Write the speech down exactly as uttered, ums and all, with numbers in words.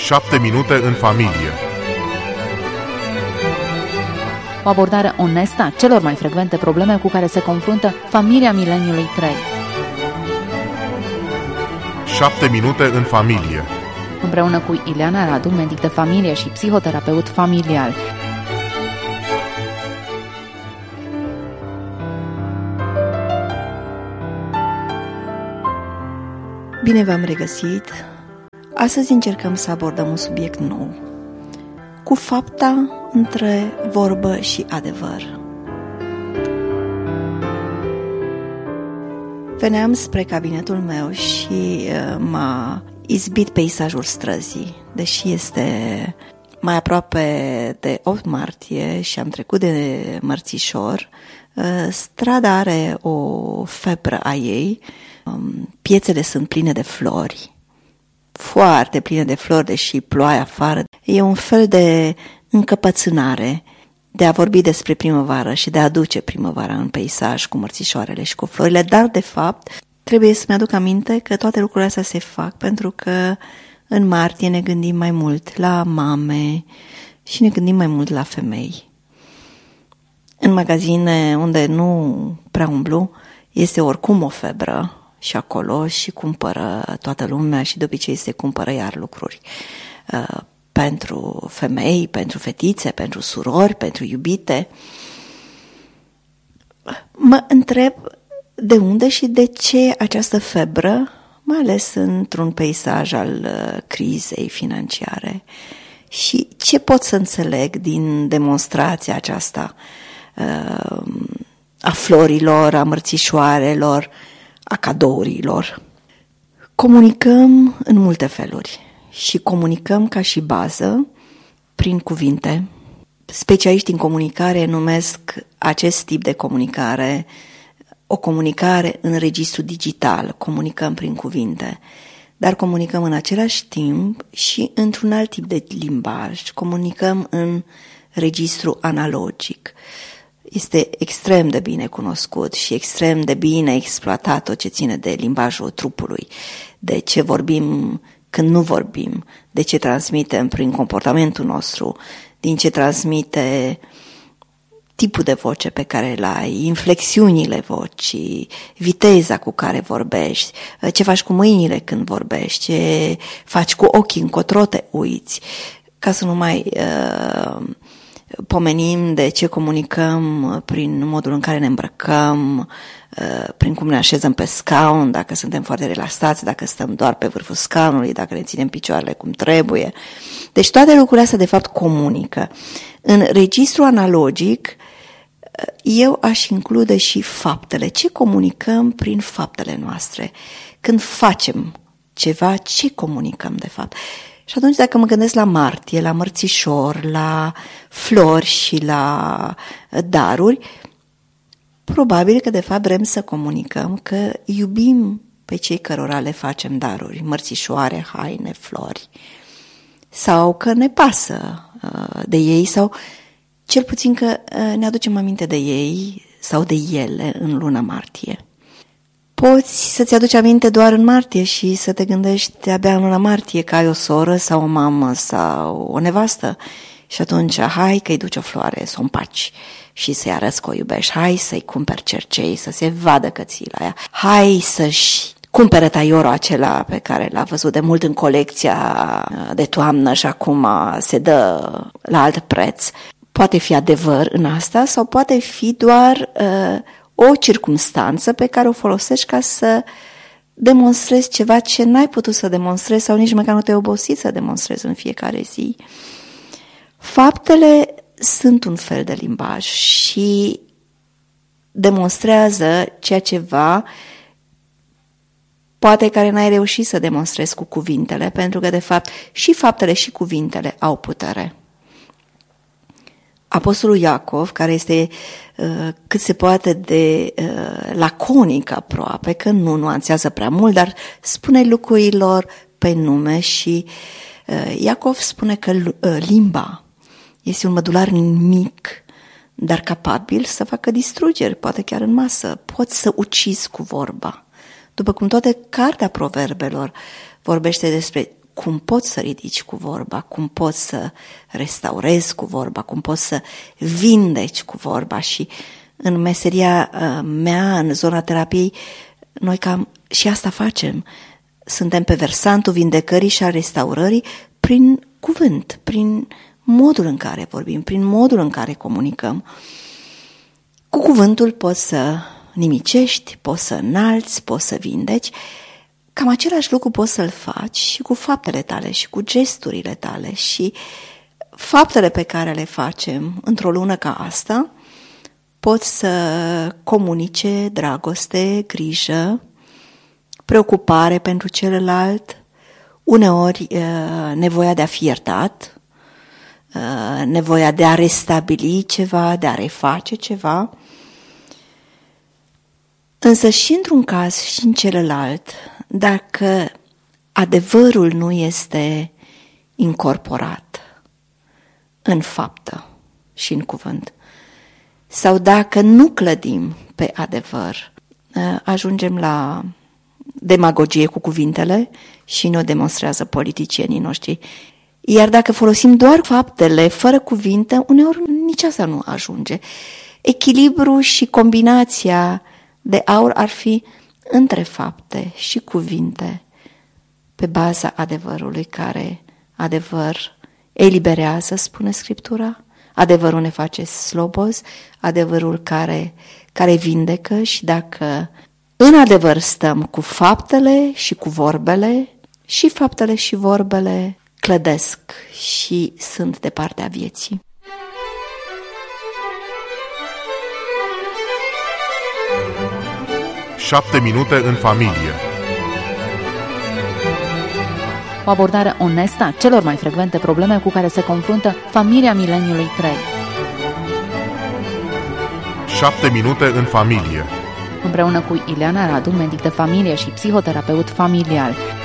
Șapte minute în familie. O abordare onestă a celor mai frecvente probleme cu care se confruntă familia mileniului trei. Șapte minute în familie. Împreună cu Ileana Radu, medic de familie și psihoterapeut familial. Bine v-am regăsit! Astăzi încercăm să abordăm un subiect nou, cu fapta între vorbă și adevăr. Veneam spre cabinetul meu și uh, m-a izbit peisajul străzii, deși este mai aproape de opt martie și am trecut de Mărțișor. Uh, strada are o febră a ei, um, piețele sunt pline de flori, foarte pline de flori, deși ploaie afară. E un fel de încăpățânare de a vorbi despre primăvară și de a aduce primăvara în peisaj cu mărțișoarele și cu florile, dar de fapt trebuie să-mi aduc aminte că toate lucrurile astea se fac pentru că în martie ne gândim mai mult la mame și ne gândim mai mult la femei. În magazine unde nu prea umblu este oricum o febră și acolo și cumpără toată lumea și de obicei se cumpără iar lucruri uh, pentru femei, pentru fetițe, pentru surori, pentru iubite. Mă întreb de unde și de ce această febră, mai ales într-un peisaj al uh, crizei financiare, și ce pot să înțeleg din demonstrația aceasta uh, a florilor, a mărțișoarelor, a cadourilor. Comunicăm în multe feluri și comunicăm ca și bază prin cuvinte. Specialiștii în comunicare numesc acest tip de comunicare o comunicare în registru digital, comunicăm prin cuvinte, dar comunicăm în același timp și într-un alt tip de limbaj, comunicăm în registru analogic. Este extrem de bine cunoscut și extrem de bine exploatat tot ce ține de limbajul trupului, de ce vorbim când nu vorbim, de ce transmitem prin comportamentul nostru, din ce transmite tipul de voce pe care îl ai, inflexiunile vocii, viteza cu care vorbești, ce faci cu mâinile când vorbești, ce faci cu ochii, încotro te uiți, ca să nu mai uh, pomenim de ce comunicăm prin modul în care ne îmbrăcăm, prin cum ne așezăm pe scaun, dacă suntem foarte relaxați, dacă stăm doar pe vârful scaunului, dacă ne ținem picioarele cum trebuie. Deci toate lucrurile astea de fapt comunică. În registru analogic eu aș include și faptele. Ce comunicăm prin faptele noastre? Când facem ceva, ce comunicăm de fapt? Și atunci dacă mă gândesc la martie, la mărțișor, la flori și la daruri, probabil că de fapt vrem să comunicăm că iubim pe cei cărora le facem daruri, mărțișoare, haine, flori, sau că ne pasă de ei sau cel puțin că ne aducem aminte de ei sau de ele în luna martie. Poți să-ți aduci aminte doar în martie și să te gândești abia în luna martie că ai o soră sau o mamă sau o nevastă și atunci hai că-i duci o floare, să o împaci și să-i arăți că o iubești, hai să-i cumperi cercei, să se vadă că ții la ea, hai să-și cumpere taiorul acela pe care l-a văzut de mult în colecția de toamnă și acum se dă la alt preț. Poate fi adevăr în asta sau poate fi doar uh, o circumstanță pe care o folosești ca să demonstrezi ceva ce n-ai putut să demonstrezi sau nici măcar nu te-ai obosit să demonstrezi în fiecare zi. Faptele sunt un fel de limbaj și demonstrează ceea ceva poate care n-ai reușit să demonstrezi cu cuvintele, pentru că de fapt și faptele și cuvintele au putere. Apostolul Iacov, care este uh, cât se poate de uh, laconic aproape, că nu nuanțează prea mult, dar spune lucrurilor pe nume și uh, Iacov spune că uh, limba este un mădular mic, dar capabil să facă distrugeri, poate chiar în masă. Poți să ucizi cu vorba. După cum toate cartea Proverbelor vorbește despre cum poți să ridici cu vorba, cum poți să restaurezi cu vorba, cum poți să vindeci cu vorba. Și în meseria mea, în zona terapiei, noi cam și asta facem. Suntem pe versantul vindecării și al restaurării prin cuvânt, prin modul în care vorbim, prin modul în care comunicăm. Cu cuvântul poți să nimicești, poți să înalți, poți să vindeci. Cam același lucru poți să-l faci și cu faptele tale și cu gesturile tale. Și faptele pe care le facem într-o lună ca asta pot să comunice dragoste, grijă, preocupare pentru celălalt, uneori nevoia de a fi iertat, nevoia de a restabili ceva, de a reface ceva. Însă și într-un caz și în celălalt, dacă adevărul nu este incorporat în faptă și în cuvânt, sau dacă nu clădim pe adevăr, ajungem la demagogie cu cuvintele și ne o demonstrează politicienii noștri. Iar dacă folosim doar faptele, fără cuvinte, uneori nici asta nu ajunge. Echilibru și combinația de aur ar fi între fapte și cuvinte, pe baza adevărului, care adevăr eliberează, spune Scriptura, adevărul ne face slobozi, adevărul care, care vindecă. Și dacă în adevăr stăm cu faptele și cu vorbele, și faptele și vorbele clădesc și sunt de partea vieții. Șapte minute în familie. O abordare onestă a celor mai frecvente probleme cu care se confruntă familia mileniului trei. Șapte minute în familie. Împreună cu Ileana Radu, medic de familie și psihoterapeut familial.